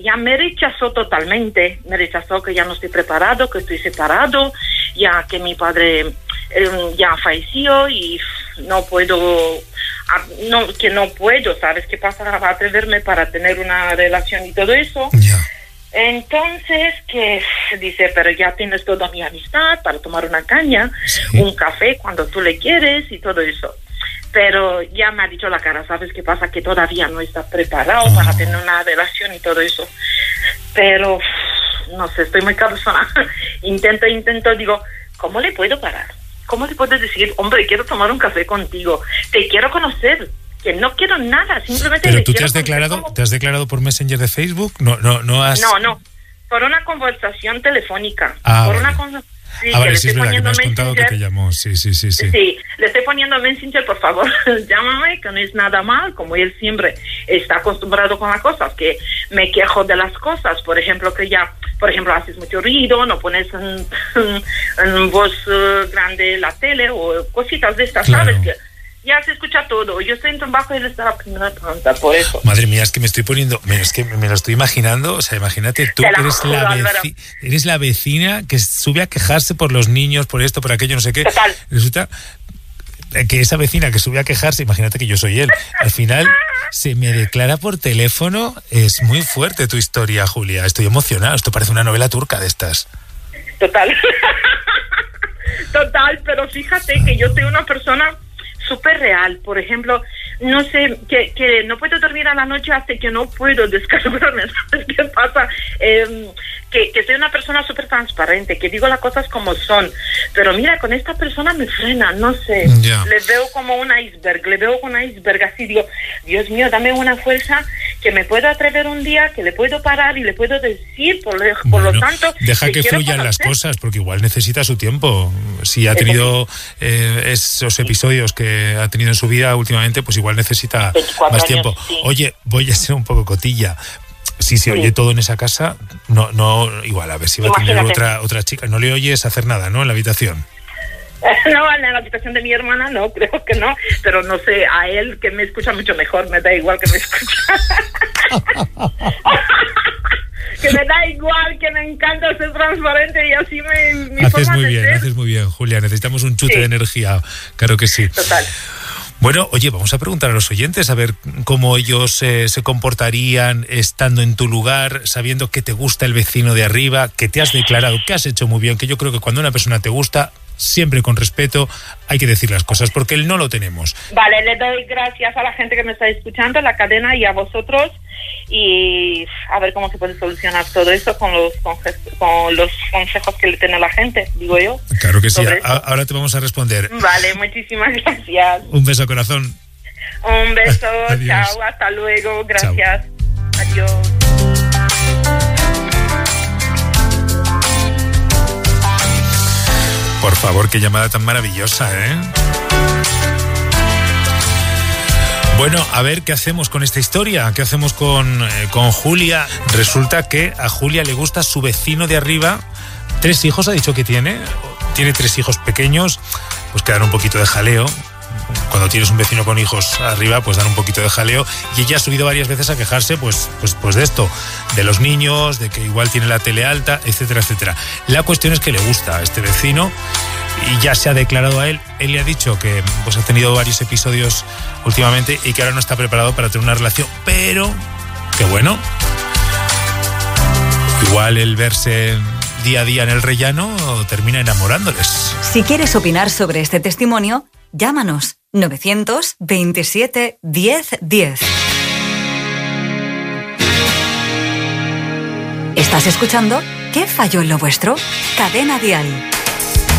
Ya me rechazó totalmente, me rechazó que ya no estoy preparado, que estoy separado, ya que mi padre ya falleció y no puedo, ¿sabes qué pasa? Atreverme para tener una relación y todo eso. Ya. Entonces, que dice, pero ya tienes toda mi amistad para tomar una caña, un café cuando tú le quieres y todo eso. Pero ya me ha dicho la cara, ¿sabes qué pasa? Que todavía no está preparado para tener una relación y todo eso. Pero, no sé, estoy muy cabezona. Intento, digo, ¿cómo le puedo parar? ¿Cómo le puedo decir, hombre, quiero tomar un café contigo? Te quiero conocer, que no quiero nada, simplemente... Pero tú te has declarado por Messenger de Facebook, no has... No, por una conversación telefónica. Sí, vale, sí es verdad que me has contado que te llamó, sí. Sí, le estoy poniendo Messenger, por favor, llámame, que no es nada mal, como él siempre está acostumbrado con las cosas, que me quejo de las cosas, por ejemplo, haces mucho ruido, no pones en voz grande la tele o cositas de estas, claro. ¿Sabes? Que ya se escucha todo. Yo estoy en trabajo y él está la primera pregunta, por eso. Madre mía, es que me estoy poniendo... Es que me lo estoy imaginando. O sea, imagínate, tú eres la vecina que sube a quejarse por los niños, por esto, por aquello, no sé qué. Total. Resulta que esa vecina que sube a quejarse, imagínate que yo soy él. Al final se me declara por teléfono. Es muy fuerte tu historia, Julia. Estoy emocionado. Esto parece una novela turca de estas. Total, pero fíjate que yo soy una persona... súper real, por ejemplo, no sé, que no puedo dormir a la noche hasta que no puedo descargarme, ¿sabes qué pasa? Que soy una persona súper transparente, que digo las cosas como son, pero mira, con esta persona me frena, no sé, le veo como un iceberg, así digo, Dios mío, dame una fuerza que me puedo atrever un día, que le puedo parar y le puedo decir, por lo tanto... Deja que fluyan las cosas, porque igual necesita su tiempo. Si ha tenido esos episodios que ha tenido en su vida últimamente, pues igual necesita más tiempo. Sí. Oye, voy a ser un poco cotilla. Si se oye todo en esa casa, no igual, a ver si va a tener otra chica. No le oyes hacer nada, ¿no? En la habitación. No, en la habitación de mi hermana no, creo que no, pero no sé, a él que me escucha mucho mejor, me da igual que me escucha. Que me da igual, que me encanta ser transparente y así mi forma de ser. Haces muy bien, Julia, necesitamos un chute de energía, claro que sí. Total. Bueno, oye, vamos a preguntar a los oyentes a ver cómo ellos se comportarían estando en tu lugar, sabiendo que te gusta el vecino de arriba, que te has declarado, que has hecho muy bien, que yo creo que cuando una persona te gusta, siempre con respeto, hay que decir las cosas, porque el no lo tenemos. Vale, le doy gracias a la gente que me está escuchando, a la cadena y a vosotros, y a ver cómo se puede solucionar todo eso con los consejos que le tiene la gente, digo yo. Claro que sí, ahora te vamos a responder. Vale, muchísimas gracias. Un beso, corazón. Un beso, chao, hasta luego, gracias. Chao. Adiós. Por favor, qué llamada tan maravillosa, ¿eh? Bueno, a ver qué hacemos con esta historia, qué hacemos con Julia. Resulta que a Julia le gusta su vecino de arriba. 3 hijos ha dicho que tiene 3 hijos pequeños, pues que dan un poquito de jaleo. Cuando tienes un vecino con hijos arriba, pues dan un poquito de jaleo. Y ella ha subido varias veces a quejarse pues de esto, de los niños, de que igual tiene la tele alta, etcétera, etcétera. La cuestión es que le gusta a este vecino y ya se ha declarado a él. Él le ha dicho que pues ha tenido varios episodios últimamente y que ahora no está preparado para tener una relación, pero que bueno, igual el verse día a día en el rellano termina enamorándoles. Si quieres opinar sobre este testimonio, llámanos 927 10 10. ¿Estás escuchando? ¿Qué falló en lo vuestro? Cadena Dial.